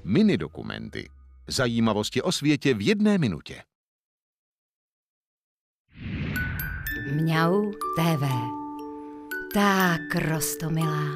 Mini dokumenty. Zajímavosti o světě v 1 minutě. Mňau TV. Tak, Rostomilá.